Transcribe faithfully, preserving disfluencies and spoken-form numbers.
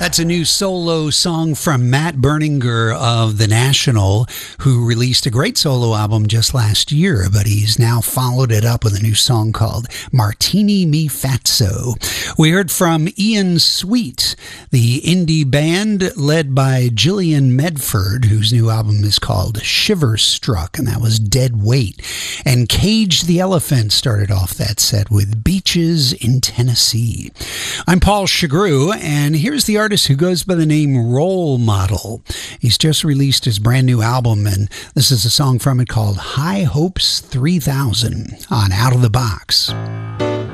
That's a new solo song from Matt Berninger of The National, who released a great solo album just last year, but he's now followed it up with a new song called Martini Mi Fatso. We heard from Ian Sweet, the indie band led by Gillian Medford, whose new album is called Shiver Struck, and that was Dead Weight. And Cage the Elephant started off that set with Beaches in Tennessee. I'm Paul Chagru, and here's the artist who goes by the name Role Model. He's just released his brand new album, and this is a song from it called High Hopes three thousand on Out of the Box.